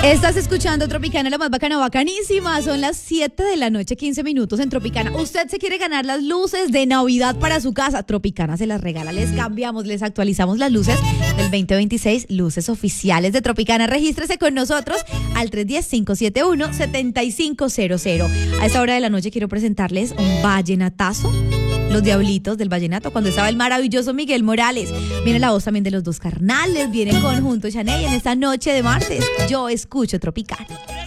Estás escuchando Tropicana, la más bacana, bacanísima. Son las 7 de la noche, 15 minutos en Tropicana. Usted se quiere ganar las luces de Navidad para su casa. Tropicana se las regala. Les cambiamos, les actualizamos las luces del 2026. Luces oficiales de Tropicana. Regístrese con nosotros al 310-571-7500. A esta hora de la noche quiero presentarles un vallenatazo. Los Diablitos del Vallenato, cuando estaba el maravilloso Miguel Morales. Viene la voz también de los dos carnales, viene Conjunto Chaney en esta noche de martes. Yo escucho Tropicana.